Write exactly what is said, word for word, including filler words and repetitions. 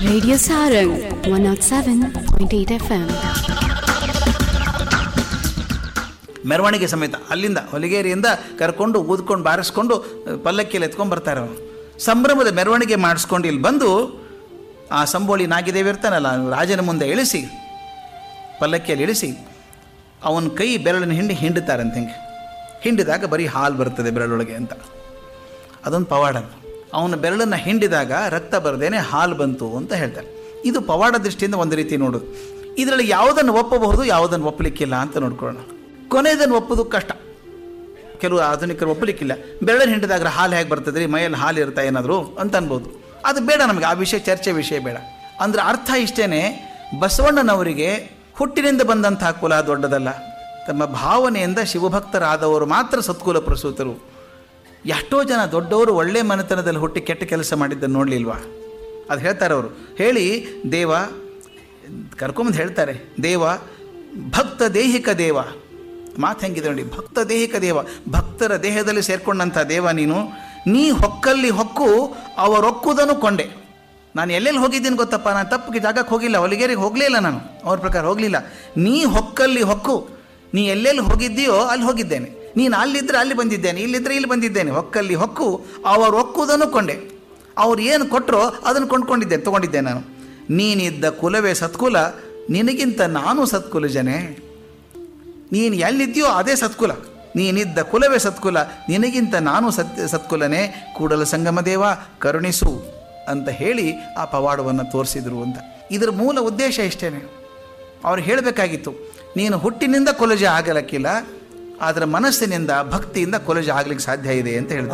Radio Sarang one oh seven point eight F M. ಮೆರವಣಿಗೆ ಸಮೇತ ಅಲ್ಲಿಂದ ಹೊಲಿಗೇರಿಯಿಂದ ಕರ್ಕೊಂಡು ಊದ್ಕೊಂಡು ಬಾರಿಸ್ಕೊಂಡು ಪಲ್ಲಕ್ಕಿಯಲ್ಲಿ ಎತ್ಕೊಂಡು ಬರ್ತಾರೆ ಅವರು. ಸಂಭ್ರಮದ ಮೆರವಣಿಗೆ ಮಾಡಿಸ್ಕೊಂಡು ಇಲ್ಲಿ ಬಂದು ಆ ಸಂಬೋಳಿ ನಾಗಿದೇವಿ ಇರ್ತಾನಲ್ಲ ರಾಜನ ಮುಂದೆ ಇಳಿಸಿ ಪಲ್ಲಕ್ಕಿಯಲ್ಲಿ ಇಳಿಸಿ ಅವನ ಕೈ ಬೆರಳಿನ ಹಿಂಡಿ ಹಿಂಡುತ್ತಾರಂತೆ. ಹಿಂಗೆ ಹಿಂಡಿದಾಗ ಬರೀ ಹಾಲು ಬರ್ತದೆ ಬೆರಳೊಳಗೆ ಅಂತ, ಅದೊಂದು ಪವಾಡ. ಅವನ ಬೆರಳನ್ನು ಹಿಂಡಿದಾಗ ರಕ್ತ ಬರದೇನೆ ಹಾಲು ಬಂತು ಅಂತ ಹೇಳ್ತಾರೆ. ಇದು ಪವಾಡ ದೃಷ್ಟಿಯಿಂದ ಒಂದು ರೀತಿ ನೋಡೋದು. ಇದರಲ್ಲಿ ಯಾವುದನ್ನು ಒಪ್ಪಬಹುದು, ಯಾವುದನ್ನು ಒಪ್ಪಲಿಕ್ಕಿಲ್ಲ ಅಂತ ನೋಡ್ಕೊಳ್ಳೋಣ. ಕೊನೆಯದನ್ನು ಒಪ್ಪೋದು ಕಷ್ಟ, ಕೆಲವು ಆಧುನಿಕರು ಒಪ್ಪಲಿಕ್ಕಿಲ್ಲ. ಬೆರಳನ್ನು ಹಿಂಡಿದಾಗ ಹಾಲು ಹೇಗೆ ಬರ್ತದೆ ರೀ, ಮೈಯಲ್ಲಿ ಹಾಲು ಇರ್ತಾ ಏನಾದರೂ ಅಂತ ಅನ್ಬೋದು. ಅದು ಬೇಡ ನಮಗೆ, ಆ ವಿಷಯ ಚರ್ಚೆ ವಿಷಯ ಬೇಡ. ಅಂದರೆ ಅರ್ಥ ಇಷ್ಟೇ, ಬಸವಣ್ಣನವರಿಗೆ ಹುಟ್ಟಿನಿಂದ ಬಂದಂತಹ ಕುಲ ದೊಡ್ಡದಲ್ಲ, ತಮ್ಮ ಭಾವನೆಯಿಂದ ಶಿವಭಕ್ತರಾದವರು ಮಾತ್ರ ಸತ್ಕುಲ ಪ್ರಸೂತರು. ಎಷ್ಟೋ ಜನ ದೊಡ್ಡವರು ಒಳ್ಳೆ ಮನೆತನದಲ್ಲಿ ಹುಟ್ಟಿ ಕೆಟ್ಟ ಕೆಲಸ ಮಾಡಿದ್ದನ್ನು ನೋಡಲಿಲ್ವಾ? ಅದು ಹೇಳ್ತಾರೆ ಅವರು. ಹೇಳಿ ದೇವ ಕರ್ಕೊಂಬಂದು ಹೇಳ್ತಾರೆ, ದೇವ ಭಕ್ತ ದೇಹಿಕ ದೇವ. ಮಾತು ಹೆಂಗಿದೆ ನೋಡಿ, ಭಕ್ತ ದೇಹಿಕ ದೇವ, ಭಕ್ತರ ದೇಹದಲ್ಲಿ ಸೇರ್ಕೊಂಡಂಥ ದೇವ ನೀನು. ನೀ ಹೊಕ್ಕಲ್ಲಿ ಹೊಕ್ಕು ಅವರೊಕ್ಕುದನ್ನು ಕೊಂಡೆ. ನಾನು ಎಲ್ಲೆಲ್ಲಿ ಹೋಗಿದ್ದೀನಿ ಗೊತ್ತಪ್ಪ, ನಾನು ತಪ್ಪಿಗೆ ಜಾಗಕ್ಕೆ ಹೋಗಿಲ್ಲ, ಹೊಲಿಗೇರಿಗೆ ಹೋಗಲೇ ಇಲ್ಲ, ನಾನು ಅವ್ರ ಪ್ರಕಾರ ಹೋಗಲಿಲ್ಲ. ನೀ ಹೊಕ್ಕಲ್ಲಿ ಹೊಕ್ಕು, ನೀ ಎಲ್ಲೆಲ್ಲಿ ಹೋಗಿದ್ದೀಯೋ ಅಲ್ಲಿ ಹೋಗಿದ್ದೇನೆ. ನೀನು ಅಲ್ಲಿದ್ದರೆ ಅಲ್ಲಿ ಬಂದಿದ್ದೇನೆ, ಇಲ್ಲಿದ್ದರೆ ಇಲ್ಲಿ ಬಂದಿದ್ದೇನೆ. ಹೊಕ್ಕಲ್ಲಿ ಹೊಕ್ಕು ಅವರು ಒಕ್ಕುವುದನ್ನು ಕೊಂಡೆ. ಅವ್ರು ಏನು ಕೊಟ್ಟರೋ ಅದನ್ನು ಕೊಂಡ್ಕೊಂಡಿದ್ದೇನೆ, ತೊಗೊಂಡಿದ್ದೇನೆ ನಾನು. ನೀನಿದ್ದ ಕುಲವೇ ಸತ್ಕುಲ, ನಿನಗಿಂತ ನಾನು ಸತ್ಕುಲ ಜನೇ. ನೀನು ಎಲ್ಲಿದ್ದೀಯೋ ಅದೇ ಸತ್ಕುಲ, ನೀನಿದ್ದ ಕುಲವೇ ಸತ್ಕುಲ, ನಿನಗಿಂತ ನಾನು ಸತ್ಯ ಸತ್ಕುಲನೇ. ಕೂಡಲ ಸಂಗಮ ದೇವ ಕರುಣಿಸು ಅಂತ ಹೇಳಿ ಆ ಪವಾಡವನ್ನು ತೋರಿಸಿದರು ಅಂತ. ಇದರ ಮೂಲ ಉದ್ದೇಶ ಇಷ್ಟೇ. ಅವ್ರು ಹೇಳಬೇಕಾಗಿತ್ತು, ನೀನು ಹುಟ್ಟಿನಿಂದ ಕೊಲಜ ಆಗಲಕ್ಕಿಲ್ಲ, ಆದರೆ ಮನಸ್ಸಿನಿಂದ ಭಕ್ತಿಯಿಂದ ಕೊಲಜ ಆಗ್ಲಿಕ್ಕೆ ಸಾಧ್ಯ ಇದೆ ಅಂತ ಹೇಳ್ತಾರೆ.